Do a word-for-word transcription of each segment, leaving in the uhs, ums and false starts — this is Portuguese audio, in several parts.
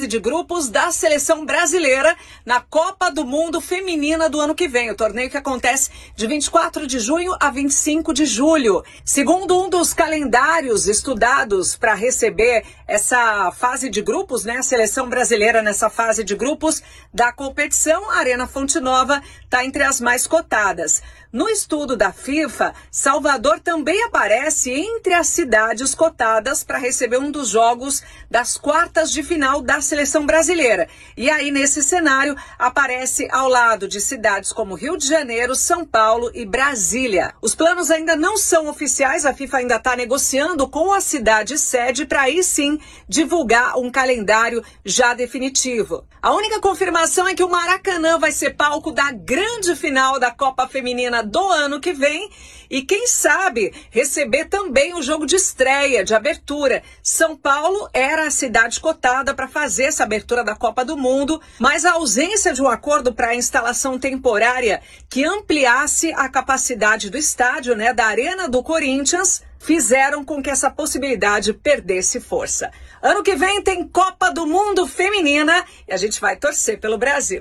de grupos da seleção brasileira na Copa do Mundo Feminina do ano que vem. O torneio que acontece de vinte e quatro de junho a vinte e cinco de julho. Segundo um dos calendários estudados para receber essa fase de grupos, né, a seleção brasileira nessa fase de grupos da competição, a Arena Fonte Nova está entre as mais cotadas. No estudo da FIFA, Salvador também aparece entre as cidades cotadas para receber um dos jogos das quartas de final da seleção brasileira. E aí, nesse cenário, aparece ao lado de cidades como Rio de Janeiro, São Paulo e Brasília. Os planos ainda não são oficiais, a FIFA ainda está negociando com a cidade sede para aí sim divulgar um calendário já definitivo. A única confirmação é que o Maracanã vai ser palco da grande final da Copa Feminina do ano que vem e, quem sabe, receber também o jogo de estreia, de abertura. São Paulo era a cidade cotada para fazer essa abertura da Copa do Mundo, mas a ausência de um acordo para a instalação temporária que ampliasse a capacidade do estádio, né, da Arena do Corinthians, fizeram com que essa possibilidade perdesse força. Ano que vem tem Copa do Mundo Feminina e a gente vai torcer pelo Brasil.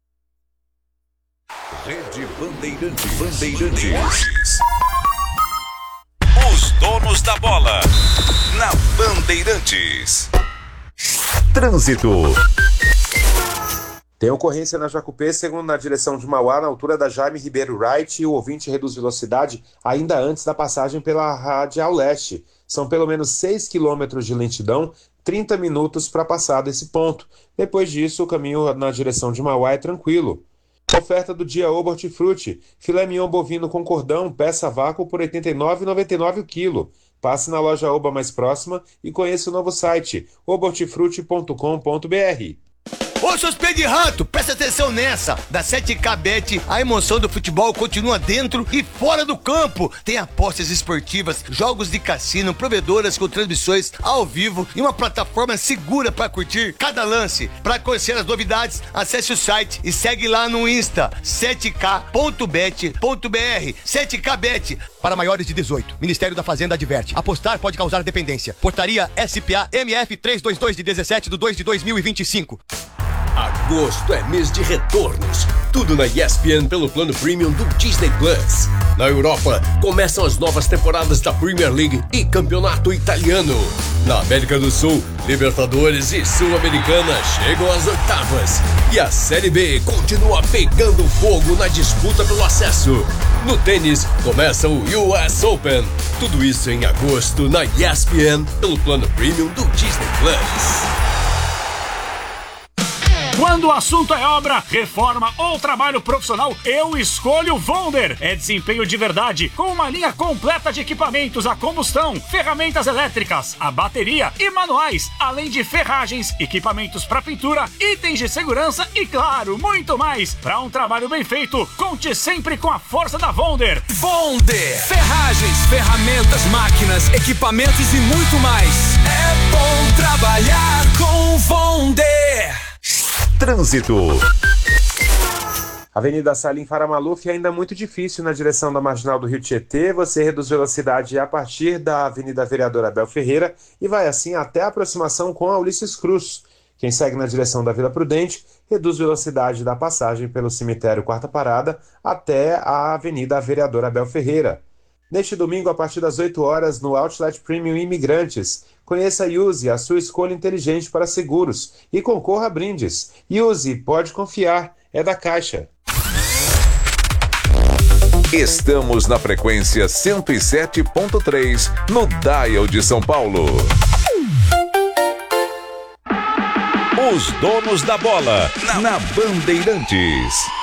Rede Bandeirantes. Bandeirantes. Os donos da bola. Na Bandeirantes. Trânsito. Tem ocorrência na Jacupé, segundo na direção de Mauá, na altura da Jaime Ribeiro Wright, e o ouvinte reduz velocidade ainda antes da passagem pela Radial Leste. São pelo menos seis quilômetros de lentidão, trinta minutos para passar desse ponto. Depois disso, o caminho na direção de Mauá é tranquilo. Oferta do dia Oba Hortifruti. Filé mignon bovino com cordão, peça a vácuo por oitenta e nove reais e noventa e nove centavos o quilo. Passe na loja Oba mais próxima e conheça o novo site, oba hortifruti ponto com ponto br. Ô, seus pés de rato, presta atenção nessa. Da sete K Bet, a emoção do futebol continua dentro e fora do campo. Tem apostas esportivas, jogos de cassino, provedoras com transmissões ao vivo e uma plataforma segura para curtir cada lance. Para conhecer as novidades, acesse o site e segue lá no Insta, sete k ponto bet ponto br. sete K Bet, para maiores de dezoito. Ministério da Fazenda adverte. Apostar pode causar dependência. Portaria S P A M F trezentos e vinte e dois de dezessete de dois de dois mil e vinte e cinco. Agosto é mês de retornos. Tudo na E S P N pelo plano Premium do Disney Plus. Na Europa, começam as novas temporadas da Premier League e Campeonato Italiano. Na América do Sul, Libertadores e Sul-Americana chegam às oitavas. E a Série B continua pegando fogo na disputa pelo acesso. No tênis, começa o U S Open. Tudo isso em agosto na E S P N pelo plano Premium do Disney Plus. Quando o assunto é obra, reforma ou trabalho profissional, eu escolho Vonder. É desempenho de verdade, com uma linha completa de equipamentos a combustão, ferramentas elétricas, a bateria e manuais, além de ferragens, equipamentos para pintura, itens de segurança e, claro, muito mais. Para um trabalho bem feito, conte sempre com a força da Vonder. Vonder. Ferragens, ferramentas, máquinas, equipamentos e muito mais. É bom trabalhar com Vonder. Trânsito. Avenida Salim Faramaluf ainda muito difícil na direção da Marginal do Rio Tietê. Você reduz velocidade a partir da Avenida Vereador Abel Ferreira e vai assim até a aproximação com a Ulisses Cruz. Quem segue na direção da Vila Prudente reduz velocidade da passagem pelo cemitério Quarta Parada até a Avenida Vereador Abel Ferreira. Neste domingo, a partir das oito horas, no Outlet Premium Imigrantes, conheça a Use, a sua escolha inteligente para seguros, e concorra a brindes. Use, pode confiar, é da Caixa. Estamos na frequência cento e sete ponto três, no Dial de São Paulo. Os donos da bola, na Bandeirantes.